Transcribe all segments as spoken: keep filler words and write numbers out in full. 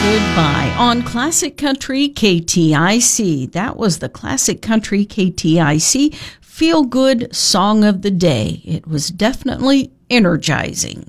Goodbye on Classic Country K T I C. That was the Classic Country K T I C Feel Good Song of the Day. It was definitely energizing.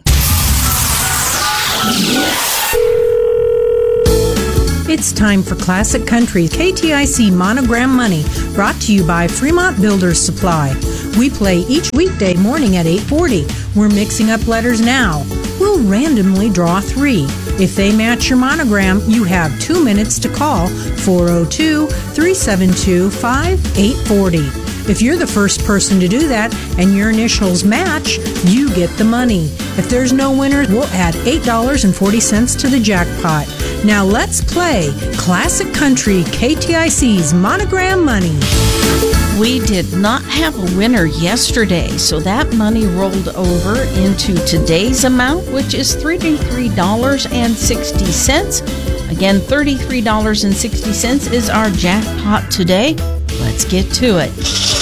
It's time for Classic Country K T I C Monogram Money, brought to you by Fremont Builders Supply. We play each weekday morning at eight forty. We're mixing up letters now. We'll randomly draw three. If they match your monogram, you have two minutes to call four oh two, three seven two, five eight four oh. If you're the first person to do that and your initials match, you get the money. If there's no winner, we'll add eight dollars and forty cents to the jackpot. Now let's play Classic Country K T I C's Monogram Money. We did not have a winner yesterday, so that money rolled over into today's amount, which is thirty-three dollars and sixty cents. Again, thirty-three dollars and sixty cents is our jackpot today. Let's get to it.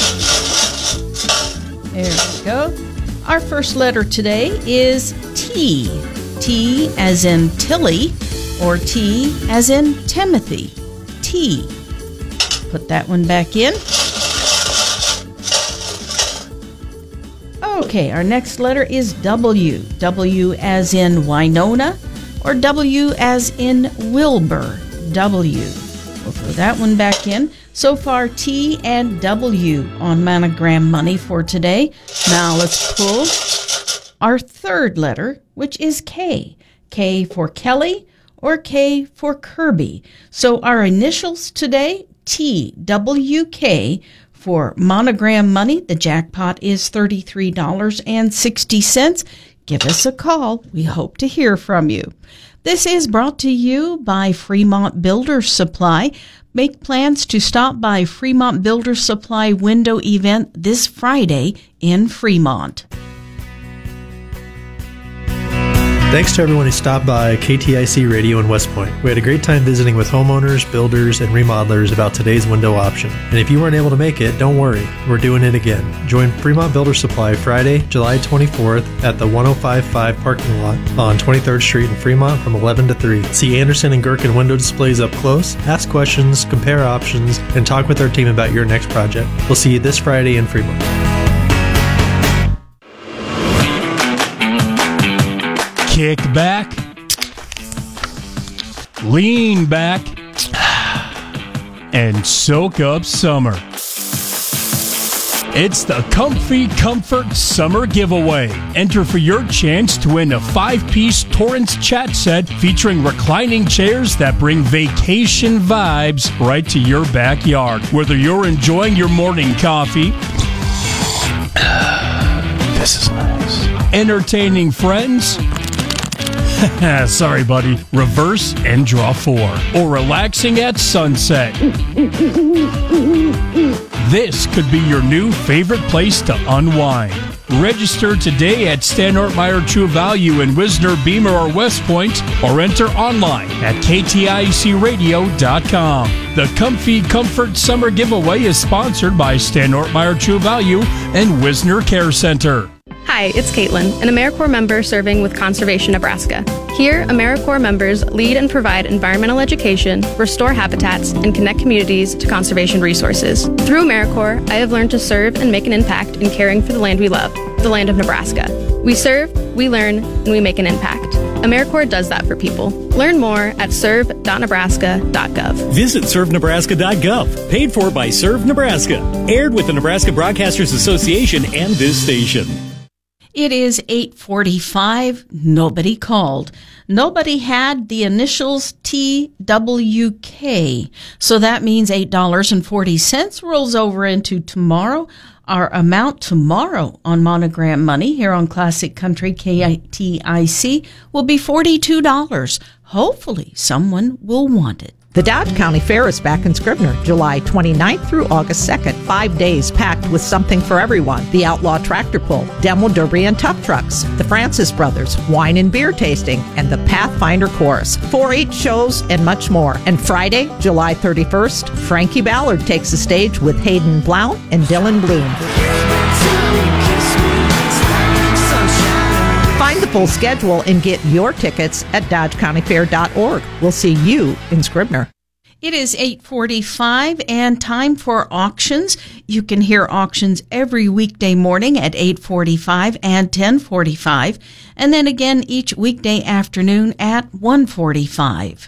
There we go. Our first letter today is T. T as in Tilly, or T as in Timothy. T. Put that one back in. Okay, our next letter is W. W as in Winona, or W as in Wilbur. W. We'll throw that one back in. So far, T and W on Monogram Money for today. Now let's pull our third letter, which is K. K for Kelly, or K for Kirby. So our initials today, T W K. For Monogram Money, the jackpot is thirty-three dollars and sixty cents. Give us a call. We hope to hear from you. This is brought to you by Fremont Builders Supply. Make plans to stop by Fremont Builders Supply window event this Friday in Fremont. Thanks to everyone who stopped by K T I C Radio in West Point. We had a great time visiting with homeowners, builders, and remodelers about today's window option. And if you weren't able to make it, don't worry. We're doing it again. Join Fremont Builder Supply Friday, July twenty-fourth at the one oh five five parking lot on twenty-third Street in Fremont from eleven to three. See Anderson and Gherkin window displays up close, ask questions, compare options, and talk with our team about your next project. We'll see you this Friday in Fremont. Kick back, lean back, and soak up summer. It's the Comfy Comfort Summer Giveaway. Enter for your chance to win a five-piece Torrance chat set featuring reclining chairs that bring vacation vibes right to your backyard. Whether you're enjoying your morning coffee, this is nice, entertaining friends, sorry, buddy. Reverse and draw four. Or relaxing at sunset. This could be your new favorite place to unwind. Register today at Stan Ortmeyer True Value in Wisner, Beamer, or West Point, or enter online at K T I C radio dot com. The Comfy Comfort Summer Giveaway is sponsored by Stan Ortmeyer True Value and Wisner Care Center. Hi, it's Caitlin, an AmeriCorps member serving with Conservation Nebraska. Here, AmeriCorps members lead and provide environmental education, restore habitats, and connect communities to conservation resources. Through AmeriCorps, I have learned to serve and make an impact in caring for the land we love, the land of Nebraska. We serve, we learn, and we make an impact. AmeriCorps does that for people. Learn more at serve dot nebraska dot gov. Visit serve nebraska dot gov. Paid for by Serve Nebraska. Aired with the Nebraska Broadcasters Association and this station. It is eight forty-five. Nobody called. Nobody had the initials T W K. So that means eight dollars and forty cents rolls over into tomorrow. Our amount tomorrow on Monogram Money here on Classic Country K T I C will be forty-two dollars. Hopefully someone will want it. The Dodge County Fair is back in Scribner, July twenty-ninth through August second. Five days packed with something for everyone. The Outlaw Tractor Pull, Demo Derby and Tough Trucks, the Francis Brothers, wine and beer tasting, and the Pathfinder Chorus. four H shows and much more. And Friday, July thirty-first, Frankie Ballard takes the stage with Hayden Blount and Dylan Bloom. Find the full schedule and get your tickets at dodge county fair dot org. We'll see you in Scribner. It is eight forty-five and time for auctions. You can hear auctions every weekday morning at eight forty-five and ten forty-five, and then again each weekday afternoon at one forty-five.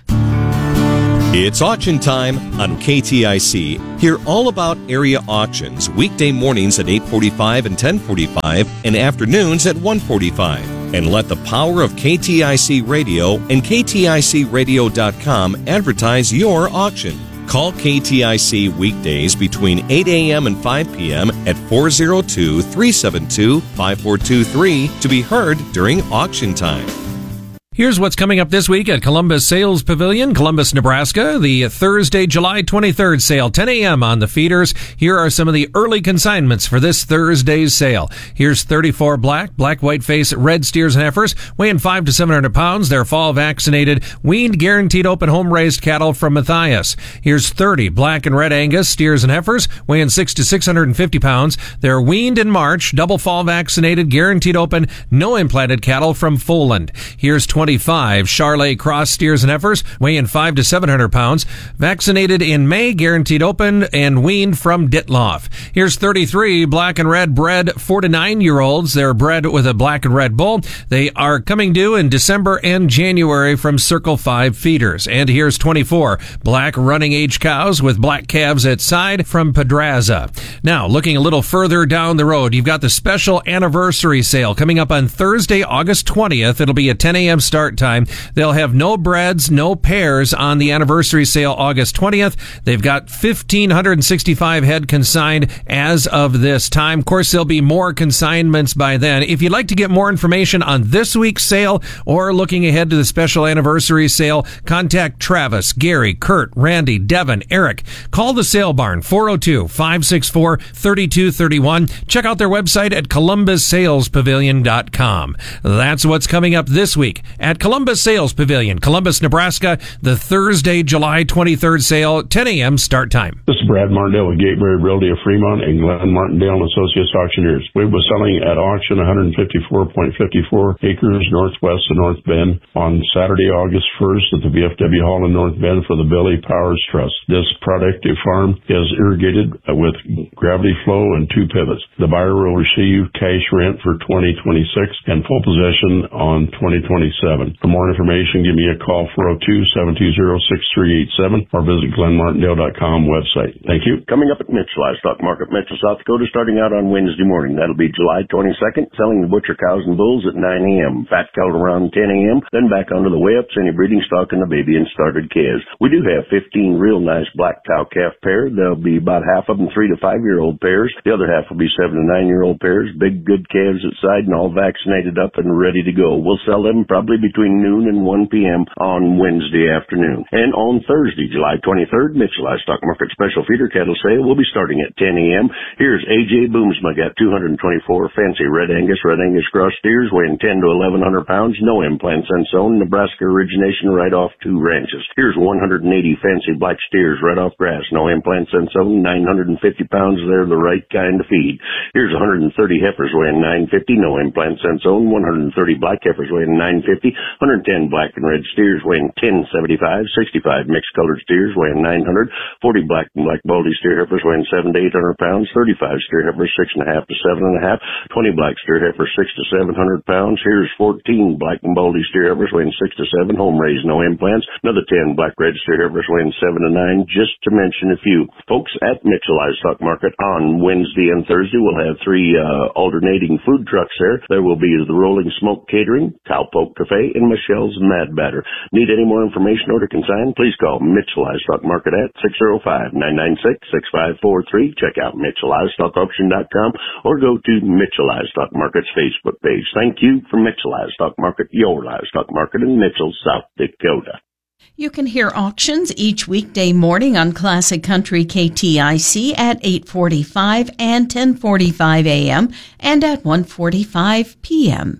It's auction time on K T I C. Hear all about area auctions weekday mornings at eight forty-five and ten forty-five and afternoons at one forty-five. And let the power of K T I C Radio and K T I C radio dot com advertise your auction. Call K T I C weekdays between eight a.m. and five p.m. at four oh two, three seven two, five four two three to be heard during auction time. Here's what's coming up this week at Columbus Sales Pavilion, Columbus, Nebraska. The Thursday, July twenty-third sale, ten a.m. on the feeders. Here are some of the early consignments for this Thursday's sale. Here's thirty-four black, black, white face, red steers and heifers, weighing five to seven hundred pounds. They're fall vaccinated, weaned, guaranteed open home raised cattle from Matthias. Here's thirty black and red Angus steers and heifers, weighing six to six hundred fifty pounds. They're weaned in March, double fall vaccinated, guaranteed open, no implanted cattle from Foland. Here's twenty-five Charlet cross steers and heifers, weighing five to seven hundred pounds, vaccinated in May, guaranteed open, and weaned from Ditloff. Here's thirty-three black and red bred four to nine year olds. They're bred with a black and red bull. They are coming due in December and January from Circle five feeders. And here's twenty-four black running age cows with black calves at side from Pedraza. Now, looking a little further down the road, you've got the special anniversary sale coming up on Thursday, August twentieth. It'll be a ten a.m. start time. They'll have no breds, no pairs on the anniversary sale August twentieth. They've got one thousand five hundred sixty-five head consigned as of this time. Of course, there'll be more consignments by then. If you'd like to get more information on this week's sale or looking ahead to the special anniversary sale, contact Travis, Gary, Kurt, Randy, Devin, Eric. Call the Sale Barn, four oh two, five six four, three two three one. Check out their website at columbus sales pavilion dot com. That's what's coming up this week at Columbus Sales Pavilion, Columbus, Nebraska, the Thursday, July twenty-third sale, ten a.m. start time. This is Brad Martindale with Gateway Realty of Fremont and Glenn Martindale and Associates Auctioneers. We were selling at auction one hundred fifty-four point five four acres northwest of North Bend on Saturday, August first at the V F W Hall in North Bend for the Billy Powers Trust. This productive farm is irrigated with gravity flow and two pivots. The buyer will receive cash rent for twenty twenty-six and full possession on twenty twenty-seven. For more information, give me a call, four oh two, seven two zero, six three eight seven, or visit glenn martindale dot com website. Thank you. Coming up at Mitchell Livestock Market, Mitchell, South Dakota, starting out on Wednesday morning. That'll be July twenty-second, selling the butcher cows and bulls at nine a.m., fat cattle around ten a.m., then back onto the weigh-ups, any breeding stock and the baby and started calves. We do have fifteen real nice black cow-calf pairs. There'll be about half of them three to five-year-old pairs. The other half will be seven to nine-year-old pairs, big, good calves at side and all vaccinated up and ready to go. We'll sell them probably between noon and one p.m. on Wednesday afternoon. And on Thursday, July twenty-third, Mitchell Livestock Market Special Feeder Cattle Sale will be starting at ten a.m. Here's A J Boomsma, got two hundred twenty-four fancy Red Angus, Red Angus cross steers weighing ten to eleven hundred pounds, no implants and sewn, Nebraska origination, right off two ranches. Here's one hundred eighty fancy black steers right off grass, no implants and sewn, nine hundred fifty pounds, they're the right kind to feed. Here's one hundred thirty heifers weighing nine fifty, no implants and sewn, one hundred thirty black heifers weighing nine fifty, one hundred ten black and red steers weighing ten seventy-five, sixty-five mixed colored steers weighing nine hundred, forty black and black baldy steer heifers weighing seven to eight hundred pounds, thirty-five steer heifers six and a half to seven and a half, twenty black steer heifers six to seven hundred pounds. Here's fourteen black and baldy steer heifers weighing six to seven, home raised, no implants. Another ten black red steer heifers weighing seven to nine, just to mention a few. Folks, at Mitchell Livestock Market on Wednesday and Thursday, we'll have three uh, alternating food trucks there. There will be the Rolling Smoke Catering, Cowpoke Cafe, and Michelle's Mad Batter. Need any more information or to consign? Please call Mitchell Livestock Market at six oh five, nine nine six, six five four three. Check out mitchell livestock auction dot com or go to Mitchell Livestock Market's Facebook page. Thank you for Mitchell Livestock Market, your livestock market in Mitchell, South Dakota. You can hear auctions each weekday morning on Classic Country K T I C at eight forty-five and ten forty-five a.m. and at one forty-five p.m.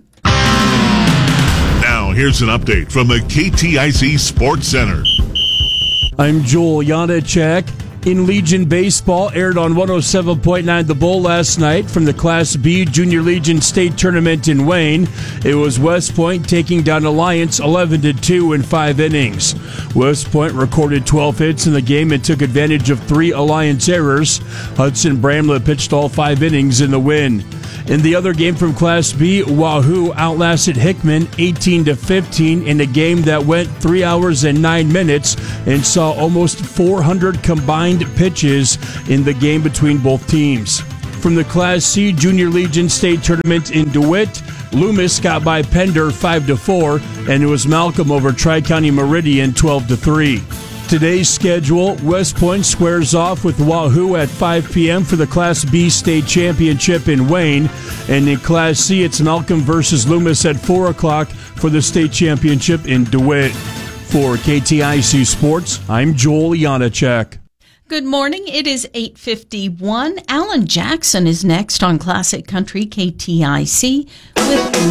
Now, here's an update from the K T I C Sports Center. I'm Joel Janacek. In Legion Baseball, aired on one oh seven point nine The Bull last night from the Class B Junior Legion State Tournament in Wayne. It was West Point taking down Alliance eleven to two in five innings. West Point recorded twelve hits in the game and took advantage of three Alliance errors. Hudson Bramlett pitched all five innings in the win. In the other game from Class B, Wahoo outlasted Hickman eighteen to fifteen in a game that went three hours and nine minutes and saw almost four hundred combined pitches in the game between both teams. From the Class C Junior Legion State Tournament in DeWitt, Loomis got by Pender five to four, and it was Malcolm over Tri-County Meridian twelve to three. Today's schedule, West Point squares off with Wahoo at five p.m. for the Class B State Championship in Wayne. And in Class C, it's Malcolm versus Loomis at four o'clock for the State Championship in DeWitt. For K T I C Sports, I'm Joel Janacek. Good morning. It is eight fifty-one. Alan Jackson is next on Classic Country K T I C with